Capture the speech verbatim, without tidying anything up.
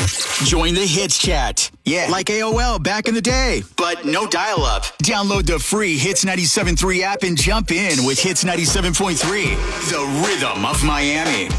Join the Hits Chat. Yeah, like A O L back in the day, but no dial-up. Download the free Hits ninety-seven point three app and jump in with Hits ninety-seven point three, the rhythm of Miami.